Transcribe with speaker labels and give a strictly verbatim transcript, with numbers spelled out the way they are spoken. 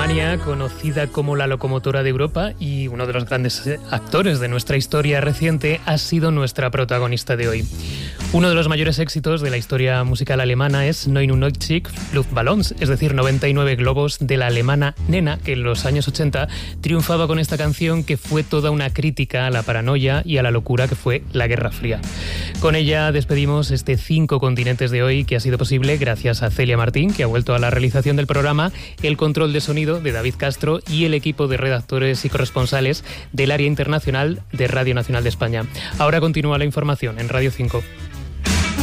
Speaker 1: Alemania, conocida como la locomotora de Europa y uno de los grandes actores de nuestra historia reciente, ha sido nuestra protagonista de hoy. Uno de los mayores éxitos de la historia musical alemana es neunundneunzig Luftballons, es decir, noventa y nueve globos, de la alemana Nena, que en los años ochenta triunfaba con esta canción que fue toda una crítica a la paranoia y a la locura que fue la Guerra Fría. Con ella despedimos este Cinco Continentes de hoy, que ha sido posible gracias a Celia Martín, que ha vuelto a la realización del programa, el control de sonido de David Castro y el equipo de redactores y corresponsales del área internacional de Radio Nacional de España. Ahora continúa la información en Radio cinco.